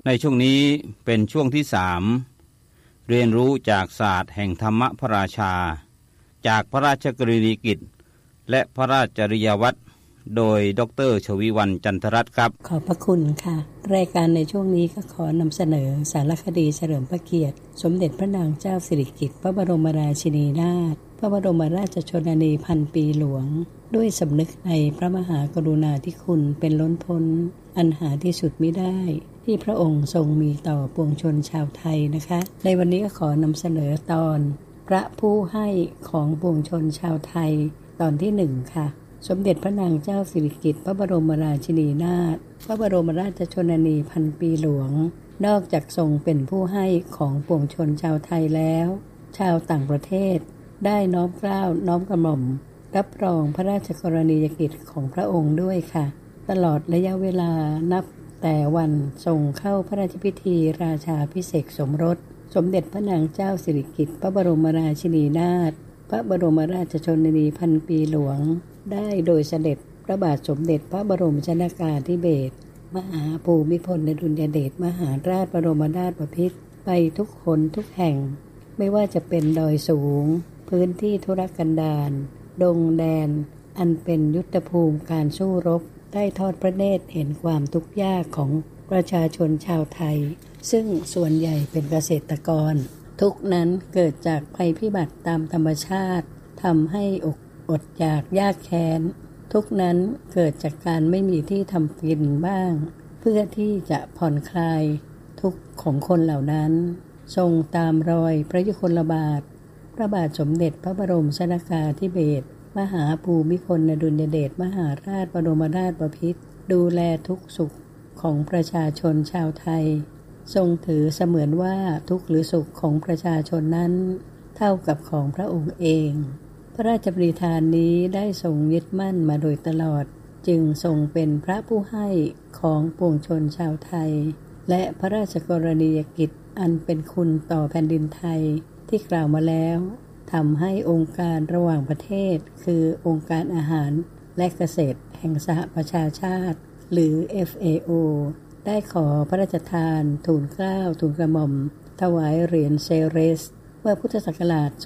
ในช่วงนี้เป็นช่วงที่3เรียนรู้จากศาสตร์แห่งธรรมพระราชาจากพระราชกรณียกิจและพระราชจริยวัตรโดยดร.ชวีวรรณ จันทรัตน์ครับขอบพระคุณค่ะรายการในช่วงนี้ก็ขอนำเสนอสารคดีเฉลิมพระเกียรติสมเด็จพระนางเจ้าสิริกิติ์พระบรมราชินีนาถพระบรมราชชนนีพันปีหลวงด้วยสำนึกในพระมหากรุณาธิคุณเป็นล้นพ้นอันหาที่สุดมิได้ที่พระองค์ทรงมีต่อปวงชนชาวไทยนะคะในวันนี้ก็ขอนำเสนอตอนพระผู้ให้ของปวงชนชาวไทยตอนที่1ค่ะสมเด็จพระนางเจ้าสิริกิติ์พระบรมราชินีนาถพระบรมราชชนนีพันปีหลวงนอกจากทรงเป็นผู้ให้ของปวงชนชาวไทยแล้วชาวต่างประเทศได้น้อมเกล้าน้อมกระหม่อมรับรองพระราชกรณียกิจของพระองค์ด้วยค่ะตลอดระยะเวลานับแต่วันทรงเข้าพระราชพิธีราชาภิเษกสมรสสมเด็จพระนางเจ้าสิริกิติ์พระบรมราชินีนาถพระบรมราชชนนีพันปีหลวงได้โดยเสด็จพระบาทสมเด็จพระบรมชนกาธิเบศรมหาภูมิพลอดุลยเดชมหาราชบรมนาถบพิตรไปทุกหนทุกแห่งไม่ว่าจะเป็นดอยสูงพื้นที่ทุรกันดารดงแดนอันเป็นยุทธภูมิการสู้รบได้ทอดพระเนตรเห็นความทุกข์ยากของประชาชนชาวไทยซึ่งส่วนใหญ่เป็นเกษตรกรทุกนั้นเกิดจากภัยพิบัติตามธรรมชาติทำให้อดอยากยากแค้นทุกนั้นเกิดจากการไม่มีที่ทำกินบ้างเพื่อที่จะผ่อนคลายทุกข์ของคนเหล่านั้นทรงตามรอยพระยุคลบาทพระบาทสมเด็จพระบรมชนกาธิเบศรมหาภูมิพลอดุลยเดชมหาราชบรมนาถบพิตรดูแลทุกสุขของประชาชนชาวไทยทรงถือเสมือนว่าทุกข์หรือสุขของประชาชนนั้นเท่ากับของพระองค์เองพระราชปณิธานนี้ได้ทรงยึดมั่นมาโดยตลอดจึงทรงเป็นพระผู้ให้ของปวงชนชาวไทยและพระราชกรณียกิจอันเป็นคุณต่อแผ่นดินไทยที่กล่าวมาแล้วทำให้องค์การระหว่างประเทศคือองค์การอาหารและเกษตรแห่งสหประชาชาติหรือ FAO ได้ขอพระราชทานทูลเกล้าทูลกระหม่อมถวายเหรียญเซเรสเมื่อพุทธศักราช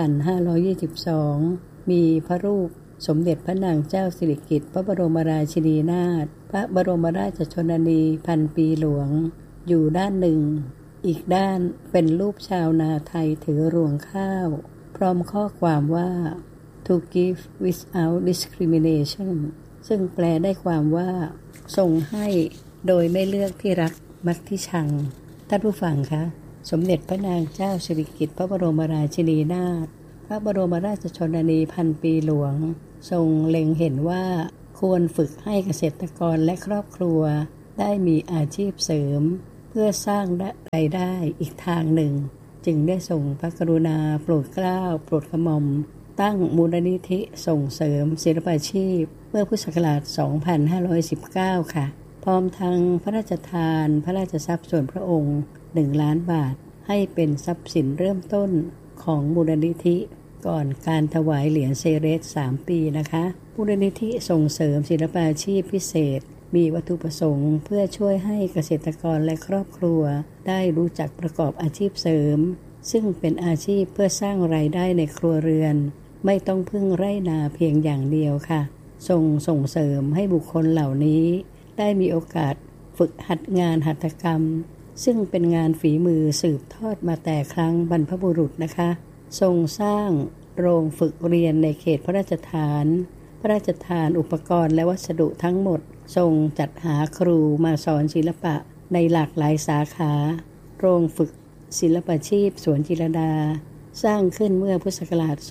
2522 มีพระรูปสมเด็จพระนางเจ้าสิริกิติ์พระบรมราชินีนาถพระบรมราชชนนีพันปีหลวงอยู่ด้านหนึ่งอีกด้านเป็นรูปชาวนาไทยถือรวงข้าวพร้อมข้อความว่า to give without discrimination ซึ่งแปลได้ความว่าทรงให้โดยไม่เลือกที่รักมักที่ชังท่านผู้ฟังคะสมเด็จพระนางเจ้าสิริกิติ์พระบรมราชินีนาถพระบรมราชชนนีพันปีหลวงทรงเล็งเห็นว่าควรฝึกให้เกษตรกรและครอบครัวได้มีอาชีพเสริมเพื่อสร้างรายได้อีกทางหนึ่งจึงได้ส่งพระกรุณาโปรดเกล้าโปรดกระหม่อมตั้งมูลนิธิส่งเสริมศิลปาชีพเมื่อพุทธศักราช 2519 ค่ะพร้อมทั้งพระราชทานพระราชทรัพย์ส่วนพระองค์1 ล้านบาทให้เป็นทรัพย์สินเริ่มต้นของมูลนิธิก่อนการถวายเหรียญเซเรส3 ปีนะคะมูลนิธิส่งเสริมศิลปาชีพพิเศษมีวัตถุประสงค์เพื่อช่วยให้เกษตรกรและครอบครัวได้รู้จักประกอบอาชีพเสริมซึ่งเป็นอาชีพเพื่อสร้างรายได้ในครัวเรือนไม่ต้องพึ่งไร่นาเพียงอย่างเดียวค่ะส่งเสริมให้บุคคลเหล่านี้ได้มีโอกาสฝึกหัดงานหัตถกรรมซึ่งเป็นงานฝีมือสืบทอดมาแต่ครั้งบรรพบุรุษนะคะทรงสร้างโรงฝึกเรียนในเขตพระราชฐานพระราชทานอุปกรณ์และวัสดุทั้งหมดทรงจัดหาครูมาสอนศิลปะในหลากหลายสาขาโรงฝึกศิลปาชีพสวนจิรดาสร้างขึ้นเมื่อพุทธศักราช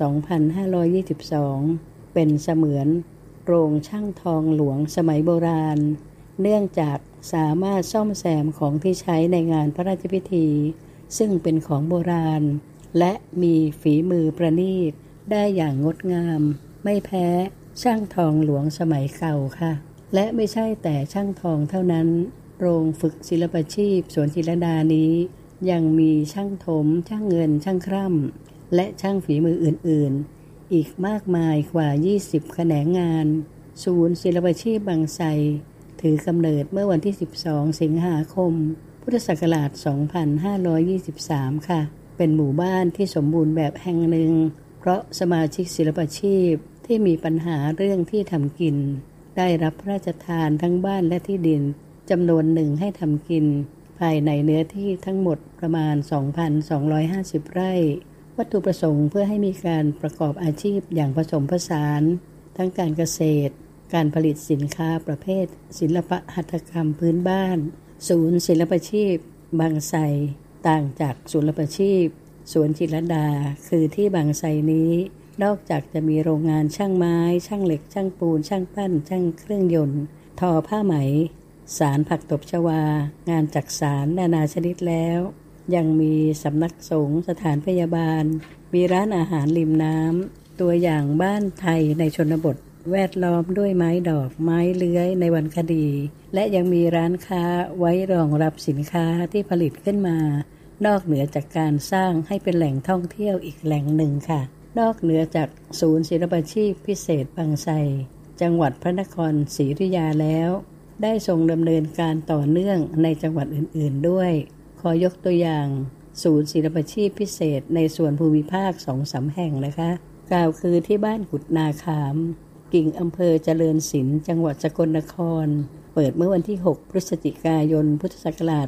2522 เป็นเสมือนโรงช่างทองหลวงสมัยโบราณเนื่องจากสามารถซ่อมแซมของที่ใช้ในงานพระราชพิธีซึ่งเป็นของโบราณและมีฝีมือประณีตได้อย่างงดงามไม่แพ้ช่างทองหลวงสมัยเก่าค่ะและไม่ใช่แต่ช่างทองเท่านั้นโรงฝึกศิลปาชีพสวนจิรดานี้ยังมีช่างถมช่างเงินช่างคร่ำและช่างฝีมืออื่นๆอีกมากมายกว่า20แขนงงานศูนย์ศิลปาชีพบางไทรถือกำเนิดเมื่อวันที่12 สิงหาคมพุทธศักราช 2523 ค่ะเป็นหมู่บ้านที่สมบูรณ์แบบแห่งหนึ่งเพราะสมาชิกศิลปาชีพที่มีปัญหาเรื่องที่ทำกินได้รับพระราชทานทั้งบ้านและที่ดินจำนวนหนึ่งให้ทำกินภายในเนื้อที่ทั้งหมดประมาณ 2,250 ไร่วัตถุประสงค์เพื่อให้มีการประกอบอาชีพอย่างผสมผสานทั้งการเกษตรการผลิตสินค้าประเภทศิลปะหัตถกรรมพื้นบ้านศูนย์ศิลปาชีพบางไทรต่างจากศูนย์ศิลปาชีพสวนจิตรลดาคือที่บางไทรนี้นอกจากจะมีโรงงานช่างไม้ช่างเหล็กช่างปูนช่างปั้นช่างเครื่องยนต์ทอผ้าไหมสารผักตบชวางานจักสานนานาชนิดแล้วยังมีสำนักสงฆ์สถานพยาบาลมีร้านอาหารริมน้ำตัวอย่างบ้านไทยในชนบทแวดล้อมด้วยไม้ดอกไม้เลื้อยในวันคดีและยังมีร้านค้าไว้รองรับสินค้าที่ผลิตขึ้นมานอกเหนือจากการสร้างให้เป็นแหล่งท่องเที่ยวอีกแหล่งหนึ่งค่ะนอกเหนือจากศูนย์ศิลปาชีพพิเศษบางไทรจังหวัดพระนครศรีอยุธยาแล้วได้ทรงดำเนินการต่อเนื่องในจังหวัดอื่นๆด้วยขอยกตัวอย่างศูนย์ศิลปาชีพพิเศษในส่วนภูมิภาค 2-3 แห่งนะคะกล่าวคือที่บ้านกุดนาขามกิ่งอำเภอเจริญศิลป์จังหวัดสกลนครเปิดเมื่อวันที่ 6 พฤศจิกายน พุทธศักราช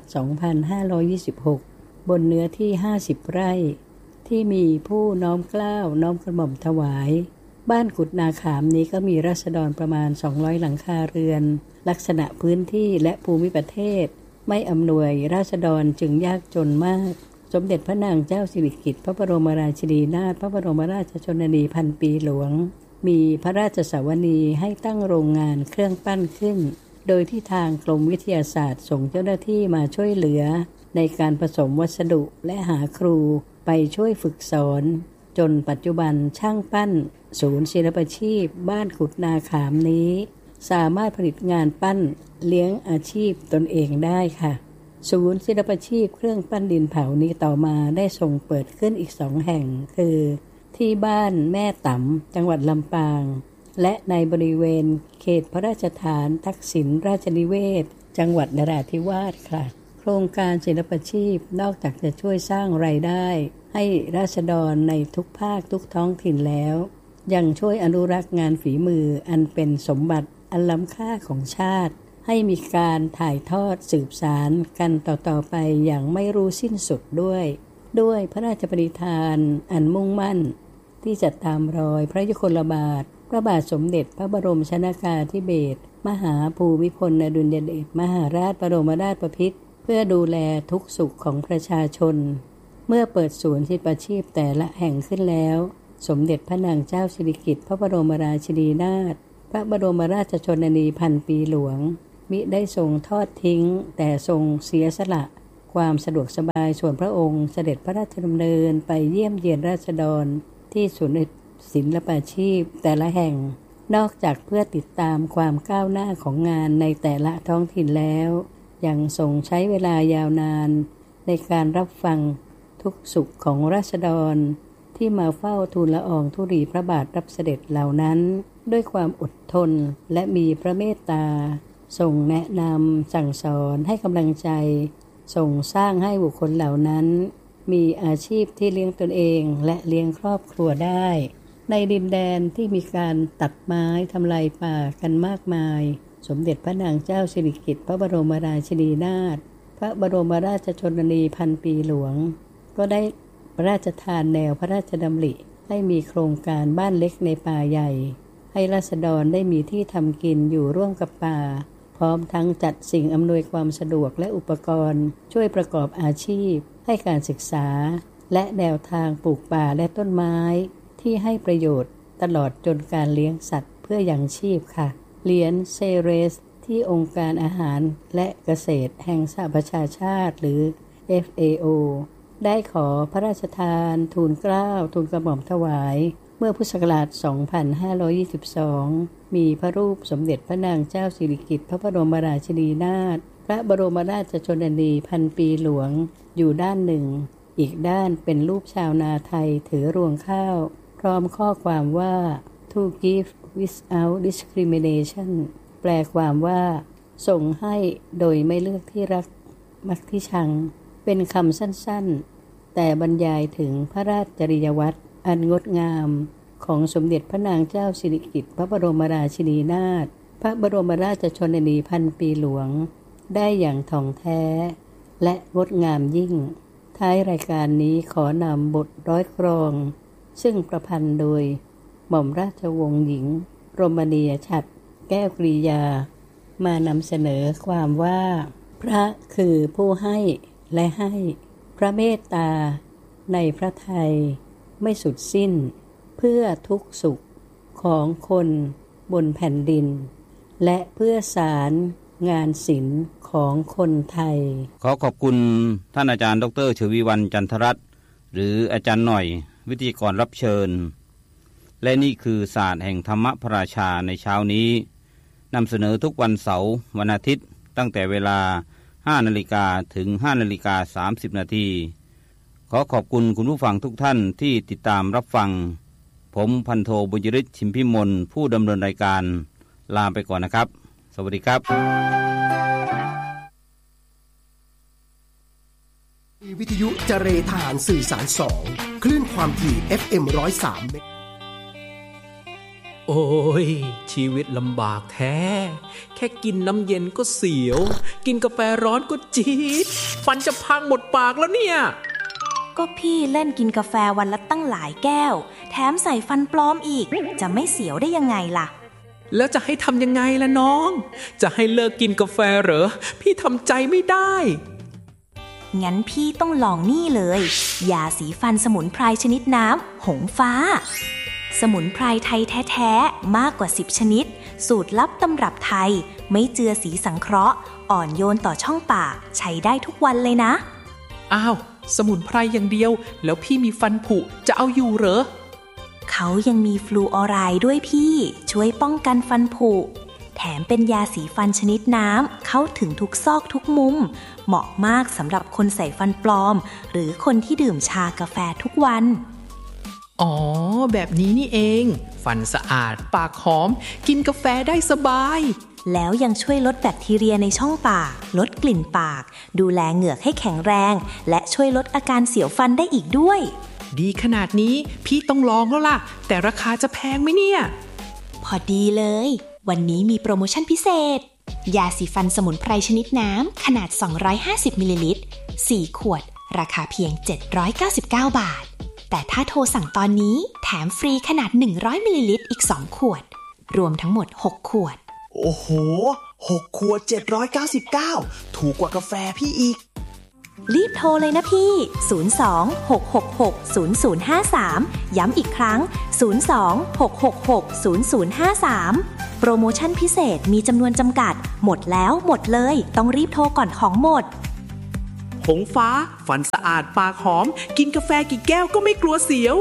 2526 บนเนื้อที่ 50 ไร่ที่มีผู้น้อมเกล้าน้อมกระหม่อมถวายบ้านกุดนาขามนี้ก็มีราษฎรประมาณ 200 หลังคาเรือนลักษณะพื้นที่และภูมิประเทศไม่อำนวยราษฎรจึงยากจนมากสมเด็จพระนางเจ้าสิริกิติ์พระบรมราชินีนาถพระบรมราชชนนีพันปีหลวงมีพระราชสวนีให้ตั้งโรงงานเครื่องปั้นขึ้นโดยที่ทางกรมวิทยาศาสตร์ส่งเจ้าหน้าที่มาช่วยเหลือในการผสมวัสดุและหาครูไปช่วยฝึกสอนจนปัจจุบันช่างปั้นศูนย์ศิลปาชีพบ้านกุดนาขามนี้สามารถผลิตงานปั้นเลี้ยงอาชีพตนเองได้ค่ะศูนย์ศิลปาชีพเครื่องปั้นดินเผานี้ต่อมาได้ส่งเปิดขึ้นอีก2 แห่งคือที่บ้านแม่ต๋ำจังหวัดลำปางและในบริเวณเขตพระราชฐานทักษิณราชนิเวศจังหวัดนราธิวาสค่ะโครงการศิลปาชีพนอกจากจะช่วยสร้างรายได้ให้ราษฎรในทุกภาคทุกท้องถิ่นแล้วยังช่วยอนุรักษ์งานฝีมืออันเป็นสมบัติอันล้ำค่าของชาติให้มีการถ่ายทอดสืบสานกันต่อๆไปอย่างไม่รู้สิ้นสุดด้วยพระราชปณิธานอันมุ่งมั่นที่จะตามรอยพระยุคลบาทพระบาทสมเด็จพระบรมชนกาธิเบศรมหาภูมิพลอดุลยเดชมหาราชบรมราชบพิตรเพื่อดูแลทุกสุขของประชาชนเมื่อเปิดศูนย์ศิลปาชีพแต่ละแห่งขึ้นแล้วสมเด็จพระนางเจ้าสิริกิติ์พระบรมราชินีนาถพระบรมราชชนนีพันปีหลวงมิได้ทรงทอดทิ้งแต่ทรงเสียสละความสะดวกสบายส่วนพระองค์เสด็จพระราชดำเนินไปเยี่ยมเยียนราษฎรที่ศูนย์ศิลปาชีพแต่ละแห่งนอกจากเพื่อติดตามความก้าวหน้าของงานในแต่ละท้องถิ่นแล้วยังทรงใช้เวลายาวนานในการรับฟังทุกสุขของราษฎรที่มาเฝ้าทูลละอองธุลีพระบาทรับเสด็จเหล่านั้นด้วยความอดทนและมีพระเมตตาทรงแนะนำสั่งสอนให้กำลังใจทรงสร้างให้บุคคลเหล่านั้นมีอาชีพที่เลี้ยงตนเองและเลี้ยงครอบครัวได้ในดินแดนที่มีการตัดไม้ทำลายป่ากันมากมายสมเด็จพระนางเจ้าสิริกิติ์พระบรมราชินีนาถพระบรมราชชนนีพันปีหลวงก็ได้พระราชทานแนวพระราชดำริให้มีโครงการบ้านเล็กในป่าใหญ่ให้ราษฎรได้มีที่ทำกินอยู่ร่วมกับป่าพร้อมทั้งจัดสิ่งอำนวยความสะดวกและอุปกรณ์ช่วยประกอบอาชีพให้การศึกษาและแนวทางปลูกป่าและต้นไม้ที่ให้ประโยชน์ตลอดจนการเลี้ยงสัตว์เพื่อยังชีพค่ะเหรียญเซเรสที่องค์การอาหารและเกษตรแห่งสหประชาชาติหรือ FAO ได้ขอพระราชทานทูลเกล้าทูลกระหม่อมถวายเมื่อพุทธศักราช 2522 มีพระรูปสมเด็จพระนางเจ้าสิริกิติ์พระบรมราชินีนาถพระบรมราชชนนีพันปีหลวงอยู่ด้านหนึ่งอีกด้านเป็นรูปชาวนาไทยถือรวงข้าวพร้อมข้อความว่า to give without discrimination แปลความว่าส่งให้โดยไม่เลือกที่รักมัคคิชังเป็นคำสั้นๆแต่บรรยายถึงพระราชจริยวัตรอันงดงามของสมเด็จพระนางเจ้าสิริกิติ์พระบรมราชินีนาถพระบรมราชชนนีพันปีหลวงได้อย่างถ่องแท้และงดงามยิ่งท้ายรายการนี้ขอนำบทร้อยกรองซึ่งประพันธ์โดยหม่อมราชวงศ์หญิงรมณียฉัตรแก้วกรียามานำเสนอความว่าพระคือผู้ให้และให้พระเมตตาในพระทัยไม่สุดสิ้นเพื่อทุกสุขของคนบนแผ่นดินและเพื่อสารงานศิลป์ของคนไทยขอขอบคุณท่านอาจารย์ดร.ชวีวรรณจันทรัตน์หรืออาจารย์หน่อยวิทยากรรับเชิญและนี่คือศาสตร์แห่งธรรมพระราชาในเช้านี้นำเสนอทุกวันเสาร์วันอาทิตย์ตั้งแต่เวลา 5 นาฬิกาถึง 5 นาฬิกา 30 นาทีขอขอบคุณคุณผู้ฟังทุกท่านที่ติดตามรับฟังผมพันโทบุญยฤทธิ์ชิมพิมลผู้ดำเนินรายการลาไปก่อนนะครับสวัสดีครับวิทยุเจรทหารสื่อสาร2คลื่นความถี่ FM 103 โอ้ยชีวิตลำบากแท้แค่กินน้ำเย็นก็เสียวกินกาแฟร้อนก็จี๊ดฟันจะพังหมดปากแล้วเนี่ยก็พี่เล่นกินกาแฟวันละตั้งหลายแก้วแถมใส่ฟันปลอมอีกจะไม่เสียวได้ยังไงล่ะแล้วจะให้ทำยังไงล่ะน้องจะให้เลิกกินกาแฟเหรอพี่ทำใจไม่ได้งั้นพี่ต้องลองนี่เลยยาสีฟันสมุนไพรชนิดน้ำหงฟ้าสมุนไพรไทยแท้ๆมากกว่า10ชนิดสูตรลับตำรับไทยไม่เจือสีสังเคราะห์อ่อนโยนต่อช่องปากใช้ได้ทุกวันเลยนะอ้าวสมุนไพรอย่างเดียวแล้วพี่มีฟันผุจะเอาอยู่เหรอเขายังมีฟลูออไรด์ด้วยพี่ช่วยป้องกันฟันผุแถมเป็นยาสีฟันชนิดน้ำเข้าถึงทุกซอกทุกมุมเหมาะมากสำหรับคนใส่ฟันปลอมหรือคนที่ดื่มชากาแฟทุกวันอ๋อแบบนี้นี่เองฟันสะอาดปากหอมกินกาแฟได้สบายแล้วยังช่วยลดแบคทีเรียในช่องปากลดกลิ่นปากดูแลเหงือกให้แข็งแรงและช่วยลดอาการเสียวฟันได้อีกด้วยดีขนาดนี้พี่ต้องลองแล้วล่ะแต่ราคาจะแพงไหมเนี่ยพอดีเลยวันนี้มีโปรโมชั่นพิเศษยาสีฟันสมุนไพรชนิดน้ำขนาด250มิลลิลิตร4ขวดราคาเพียง799บาทแต่ถ้าโทรสั่งตอนนี้แถมฟรีขนาด100มิลลิลิตรอีก2ขวดรวมทั้งหมด6ขวดโอ้โห6ขวด799ถูกกว่ากาแฟพี่อีกรีบโทรเลยนะพี่02-666-0053ย้ำอีกครั้ง02-666-0053โปรโมชั่นพิเศษมีจำนวนจำกัดหมดแล้วหมดเลยต้องรีบโทรก่อนของหมดหงฟ้าฟันสะอาดปากหอมกินกาแฟกี่แก้วก็ไม่กลัวเสียว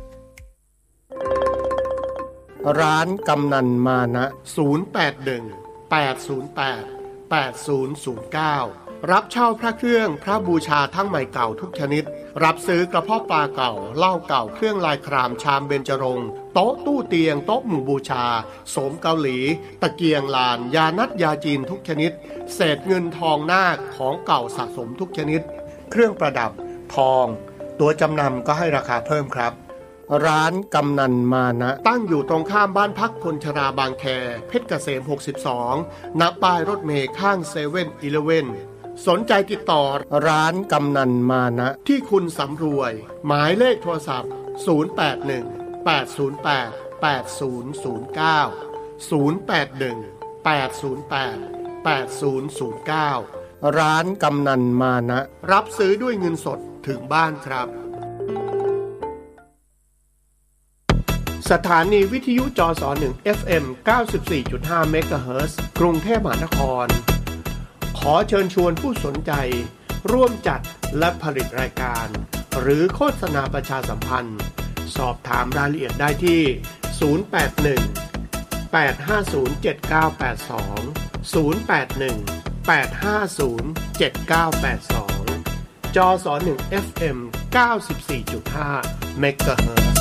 ร้านกำนันมานะ081-808-8009รับเช่าพระเครื่องพระบูชาทั้งใหม่เก่าทุกชนิดรับซื้อกระเพาะปลาเก่าเหล้าเก่าเครื่องลายครามชามเบญจรงค์โต๊ะตู้เตียงโต๊ะหมู่บูชาโสมเกาหลีตะเกียงลานยานัดยาจีนทุกชนิดเศษเงินทองนาคของเก่าสะสมทุกชนิดเครื่องประดับทองตัวจำนำก็ให้ราคาเพิ่มครับร้านกำนันมานะตั้งอยู่ตรงข้ามบ้านพักคนชราบางแคเพชรเกษม62ณป้ายรถเมล์ข้างเซเว่นอีเลฟเว่นสนใจติดต่อร้านกำนันมานะที่คุณสำรวยหมายเลขโทรศัพท์081-808-8009 ร้านกำนันมานะรับซื้อด้วยเงินสดถึงบ้านครับสถานีวิทยุจส1 FM 94.5 เมกะเฮิรตซ์กรุงเทพมหานครขอเชิญชวนผู้สนใจร่วมจัดและผลิตรายการหรือโฆษณาประชาสัมพันธ์สอบถามรายละเอียดได้ที่081-850-7982 081-850-7982 จส1 FM 94.5 เมกะเฮิรตซ์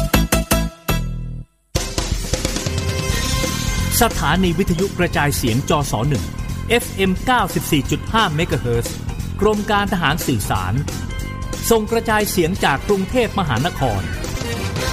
สถานีวิทยุกระจายเสียงจส1 FM 94.5 เมกะเฮิรตซ์กรมการทหารสื่อสารส่งกระจายเสียงจากกรุงเทพมหานคร